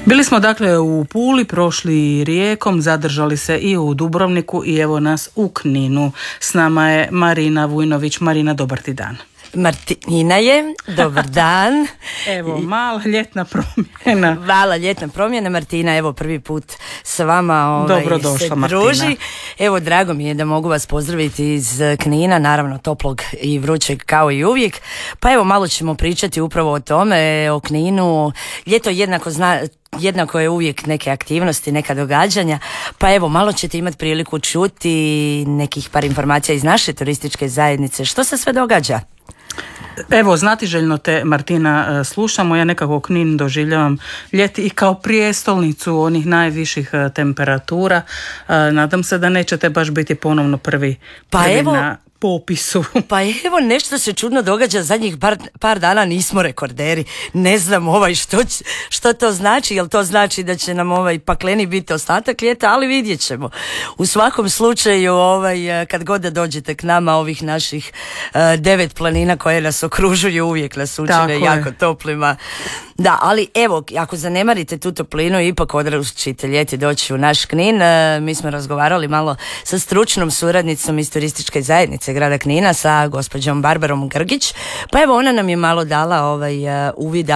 Bili smo dakle u Puli, prošli Rijekom, zadržali se i u Dubrovniku i evo nas u Kninu. S nama je Marina Vujnović. Marina, dobar ti dan. Martina je, dobar dan. Evo, mala ljetna promjena. Mala ljetna promjena, Martina, evo prvi put s vama Dobrodošla, se Martina. druži. Evo, drago mi je da mogu vas pozdraviti iz Knina, naravno toplog i vrućeg kao i uvijek. Pa evo, malo ćemo pričati upravo o tome, o Kninu. Ljeto jednako je uvijek neke aktivnosti, neka događanja, pa evo malo ćete imati priliku čuti nekih par informacija iz naše turističke zajednice. Što se sve događa? Evo, znatiželjno te, Martina, slušamo. Ja nekako Knin doživljavam ljeti i kao prijestolnicu onih najviših temperatura. Nadam se da nećete baš biti ponovno prvi na popisu. Pa evo, nešto se čudno događa, zadnjih par dana nismo rekorderi. Ne znam što to znači, jel to znači da će nam pakleni biti ostatak ljeta, ali vidjet ćemo. U svakom slučaju, kad god da dođete k nama, ovih naših 9 planina koje nas okružuju, uvijek nas učine jako toplima. Da, ali evo, ako zanemarite tu toplinu, ipak odlučite ljeti doći u naš Knin. Mi smo razgovarali malo sa stručnom suradnicom iz turističke zajednice grada Knina, sa gospođom Barbarom Grgić. Pa evo, ona nam je malo dala uvida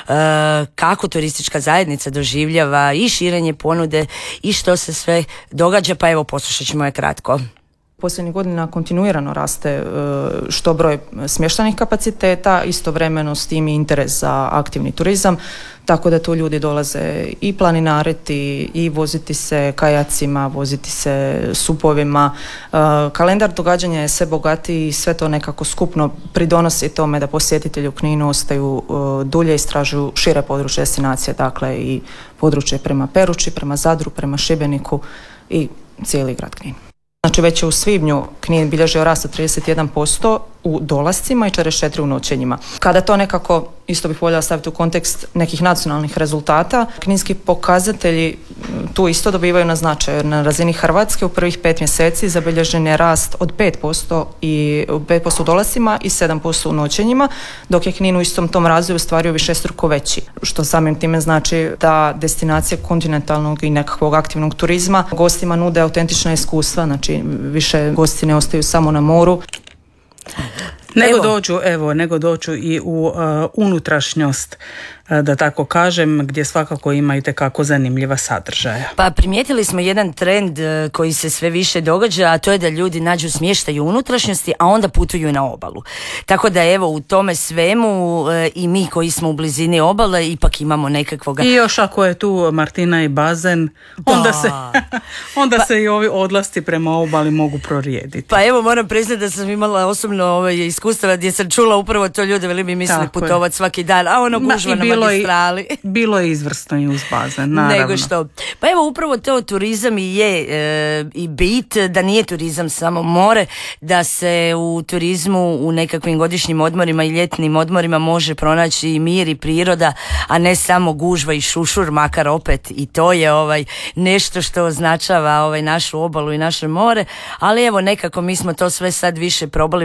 kako turistička zajednica doživljava i širenje ponude i što se sve događa. Pa evo, poslušat ćemo je kratko. Posljednjih godina kontinuirano raste što broj smještajnih kapaciteta, istovremeno s tim i interes za aktivni turizam, tako da tu ljudi dolaze i planinariti i voziti se kajacima, voziti se supovima. Kalendar događanja je sve bogatiji i sve to nekako skupno pridonosi tome da posjetitelji u Kninu ostaju dulje, istražuju šire područje destinacije, dakle i područje prema Peruči, prema Zadru, prema Šibeniku i cijeli grad Knin. Znači, već je u svibnju Knin bilježio rast od 31% u dolascima i 44% u noćenjima. Kada to nekako, isto bih voljela staviti u kontekst nekih nacionalnih rezultata, kninski pokazatelji tu isto dobivaju na značaju. Na razini Hrvatske u prvih 5 mjeseci zabilježen je rast od 5% u dolascima i 7% u noćenjima, dok je Knin u istom tom razdoblju ostvario višestruko veći, što samim time znači da destinacije kontinentalnog i nekakvog aktivnog turizma gostima nude autentična iskustva, znači više gosti ne ostaju samo na moru. Nego dođu i u unutrašnjost, da tako kažem, gdje svakako ima itekako zanimljiva sadržaja. Pa primijetili smo jedan trend koji se sve više događa, a to je da ljudi nađu smještaj u unutrašnjosti, a onda putuju na obalu. Tako da evo, u tome svemu i mi koji smo u blizini obale ipak imamo nekakvoga... I još ako je tu, Martina, i bazen, onda se i ovi odlasti prema obali mogu prorijediti. Pa evo, moram priznati da sam imala osobno iskustva gdje sam čula upravo to, ljude veli mi misle putovati svaki dan, a ono gužva na magistrali. Bilo je izvrsno i uz bazen, naravno. Nego što. Pa evo, upravo to turizam i je i bit, da nije turizam samo more, da se u turizmu u nekakvim godišnjim odmorima i ljetnim odmorima može pronaći i mir i priroda, a ne samo gužva i šušur, makar opet i to je nešto što označava našu obalu i naše more, ali evo nekako mi smo to sve sad više probali